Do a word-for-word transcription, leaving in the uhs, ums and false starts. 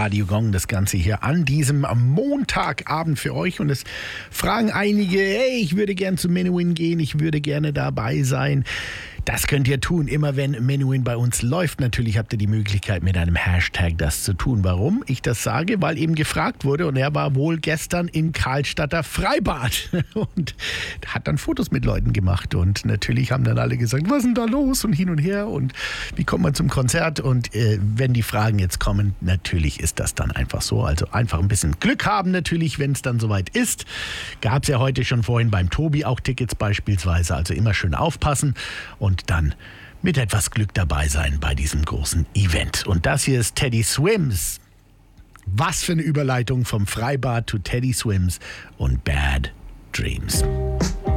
Radio Gong, das Ganze hier an diesem Montagabend für euch. Und es fragen einige, hey, ich würde gern zu Menuhin gehen, ich würde gerne dabei sein. Das könnt ihr tun, immer wenn Menuhin bei uns läuft. Natürlich habt ihr die Möglichkeit, mit einem Hashtag das zu tun. Warum ich das sage? Weil eben gefragt wurde und er war wohl gestern im Karlstadter Freibad und hat dann Fotos mit Leuten gemacht. Und natürlich haben dann alle gesagt, was ist denn da los und hin und her und wie kommt man zum Konzert? Und äh, wenn die Fragen jetzt kommen, natürlich ist das dann einfach so. Also einfach ein bisschen Glück haben natürlich, wenn es dann soweit ist. Gab es ja heute schon vorhin beim Tobi auch Tickets beispielsweise. Also immer schön aufpassen und und dann mit etwas Glück dabei sein bei diesem großen Event. Und das hier ist Teddy Swims. Was für eine Überleitung vom Freibad zu Teddy Swims und Bad Dreams.